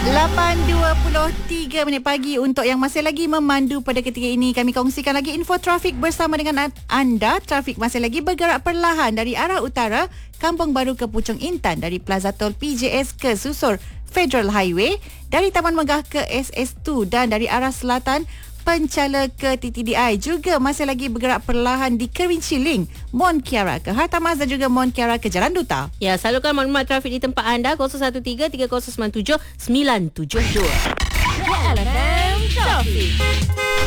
8.23 minit pagi untuk yang masih lagi memandu pada ketika ini. Kami kongsikan lagi info trafik bersama dengan anda. Trafik masih lagi bergerak perlahan dari arah utara, Kampung Baru ke Puchong Intan, dari Plaza Tol PJS ke Susur Federal Highway, dari Taman Megah ke SS2 dan dari arah selatan Pencala ke TTDI juga masih lagi bergerak perlahan di Kerinci Link, Mont Kiara ke Hartamas dan juga Mont Kiara ke Jalan Duta. Ya, salurkan maklumat trafik di tempat anda 013-3097-972. LFM Traffic.